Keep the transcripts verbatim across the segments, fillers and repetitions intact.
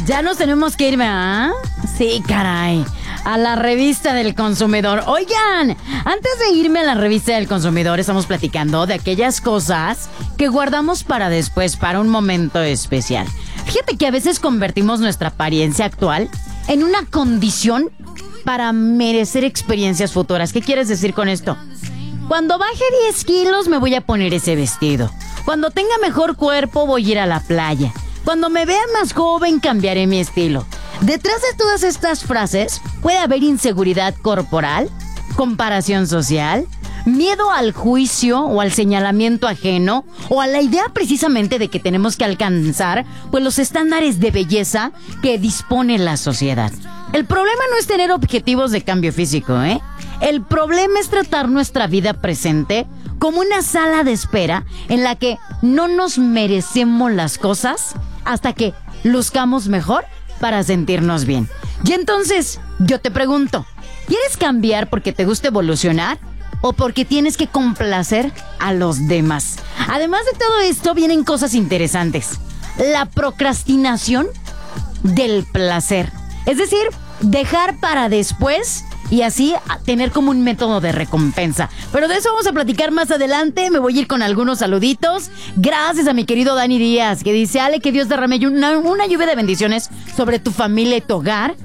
Ya nos tenemos que ir, ¿verdad? Sí, caray. A la revista del consumidor. Oigan, antes de irme a la revista del consumidor, estamos platicando de aquellas cosas que guardamos para después, para un momento especial. Fíjate que a veces convertimos nuestra apariencia actual en una condición para merecer experiencias futuras. ¿Qué quieres decir con esto? Cuando baje diez kilos me voy a poner ese vestido. Cuando tenga mejor cuerpo voy a ir a la playa. Cuando me vea más joven cambiaré mi estilo. Detrás de todas estas frases puede haber inseguridad corporal, comparación social, miedo al juicio o al señalamiento ajeno, o a la idea precisamente de que tenemos que alcanzar pues los estándares de belleza que dispone la sociedad. El problema no es tener objetivos de cambio físico, ¿eh? El problema es tratar nuestra vida presente como una sala de espera en la que no nos merecemos las cosas hasta que luzcamos mejor para sentirnos bien. Y entonces, yo te pregunto, ¿quieres cambiar porque te gusta evolucionar o porque tienes que complacer a los demás? Además de todo esto, vienen cosas interesantes. La procrastinación del placer. Es decir, dejar para después y así tener como un método de recompensa. Pero de eso vamos a platicar más adelante. Me voy a ir con algunos saluditos. Gracias a mi querido Dani Díaz, que dice: Ale, que Dios derrame una, una lluvia de bendiciones sobre tu familia y tu hogar,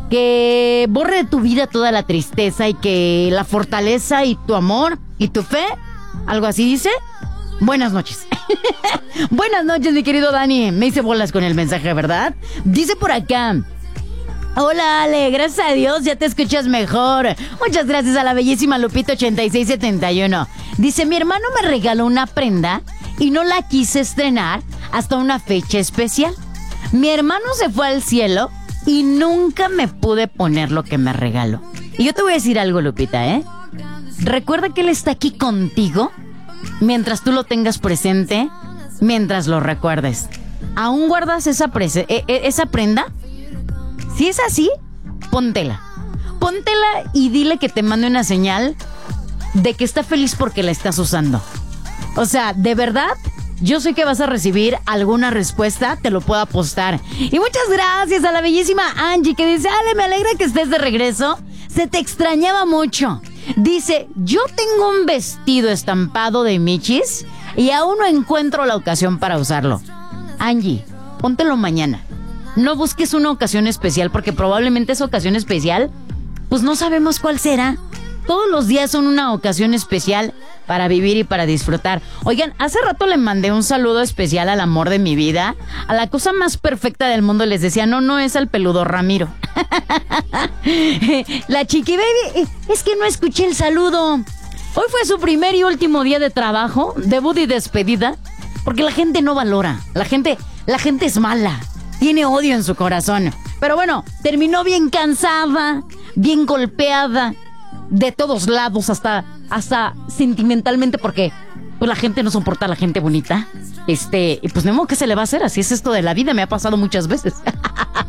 que borre de tu vida toda la tristeza y que la fortaleza y tu amor y tu fe, algo así dice. Buenas noches. Buenas noches, mi querido Dani. Me hice bolas con el mensaje, ¿verdad? Dice por acá: hola, Ale, gracias a Dios ya te escuchas mejor. Muchas gracias a la bellísima Lupita ochenta y seis setenta y uno. Dice: mi hermano me regaló una prenda y no la quise estrenar hasta una fecha especial. Mi hermano se fue al cielo y nunca me pude poner lo que me regaló. Y yo te voy a decir algo, Lupita, ¿eh? Recuerda que él está aquí contigo mientras tú lo tengas presente, mientras lo recuerdes. ¿Aún guardas esa, prese- e- e- esa prenda? Si es así, póntela. Póntela y dile que te mande una señal de que está feliz porque la estás usando. O sea, de verdad, yo sé que vas a recibir alguna respuesta, te lo puedo apostar. Y muchas gracias a la bellísima Angie, que dice: Ale, me alegra que estés de regreso. Se te extrañaba mucho. Dice: yo tengo un vestido estampado de Michis y aún no encuentro la ocasión para usarlo. Angie, póntelo mañana. No busques una ocasión especial porque probablemente esa ocasión especial, pues no sabemos cuál será. Todos los días son una ocasión especial para vivir y para disfrutar. Oigan, hace rato le mandé un saludo especial al amor de mi vida, a la cosa más perfecta del mundo. Les decía: no, no es al peludo Ramiro. La Chiqui Baby, es que no escuché el saludo. Hoy fue su primer y último día de trabajo, debut y despedida, porque la gente no valora. La gente, la gente es mala. Tiene odio en su corazón. Pero bueno, terminó bien cansada, bien golpeada, de todos lados, hasta, hasta sentimentalmente, porque pues la gente no soporta a la gente bonita. Este, y pues no, ¿qué se le va a hacer? Así es esto de la vida, me ha pasado muchas veces.